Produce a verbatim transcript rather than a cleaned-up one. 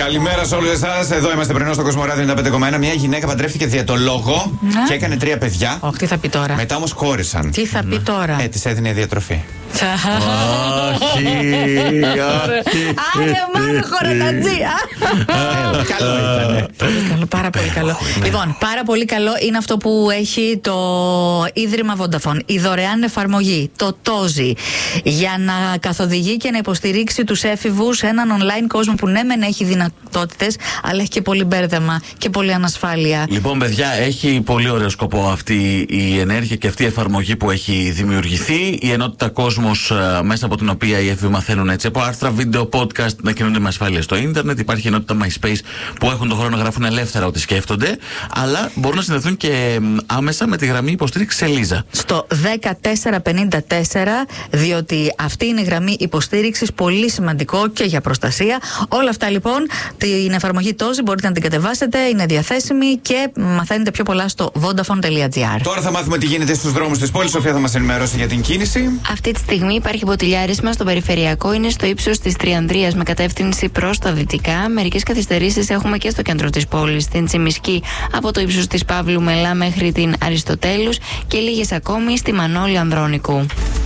Καλημέρα σε όλους εσάς. Εδώ είμαστε πρωινό στο Κοσμοράδιο ενενήντα πέντε κόμμα ένα. Μια γυναίκα παντρεύτηκε διαιτολόγο ναι. και έκανε τρία παιδιά. Όχι, τι θα πει τώρα. Μετά όμως χώρισαν. Τι θα πει τώρα. Ε, της έδινε διατροφή. Όχι. Άρε μάλλον χορετατζία. Καλό ήταν. Πολύ καλό, πάρα πολύ καλό. Λοιπόν, πάρα πολύ καλό είναι αυτό που έχει το Ίδρυμα Vodafone. Η δωρεάν εφαρμογή, το Τόζι, για να καθοδηγεί και να υποστηρίξει τους έφηβους σε έναν online κόσμο που ναι μεν έχει δυνατότητες, αλλά έχει και πολύ μπέρδεμα και πολύ ανασφάλεια. Λοιπόν, παιδιά, έχει πολύ ωραίο σκοπό αυτή η ενέργεια και αυτή η εφαρμογή που έχει δημιουργηθεί. Η ενότητα Κόσμος, μέσα από την οποία οι έφηβοι μαθαίνουν έτσι από άρθρα, βίντεο, podcast, να κινούνται με ασφάλεια στο ίντερνετ. Υπάρχει ενότητα MySpace που έχουν τον χρόνο να γράφουν ελεύθερα ό,τι σκέφτονται, αλλά μπορούν να συνδεθούν και άμεσα με τη γραμμή υποστήριξη Σελίζα. Στο δέκα τέσσερα πενήντα τέσσερα, διότι αυτή είναι η γραμμή υποστήριξης, πολύ σημαντικό και για προστασία. Όλα αυτά λοιπόν, την εφαρμογή Τόζι μπορείτε να την κατεβάσετε, είναι διαθέσιμη και μαθαίνετε πιο πολλά στο vodafone τελεία gr. Τώρα θα μάθουμε τι γίνεται στους δρόμους της πόλης. Σοφία θα μας ενημερώσει για την κίνηση. Αυτή τη στιγμή υπάρχει μποτιλιάρισμα στο περιφερειακό, είναι στο ύψος της Τριανδρίας με κατεύθυνση προς τα δυτικά. Μερικές καθυστερήσεις έχουμε και στο κέντρο της πόλης, στην Τσιμισκή από το ύψος της Παύλου Μελά μέχρι την Αριστοτέλους και λίγες ακόμη στη Μανώλη Ανδρώνικου.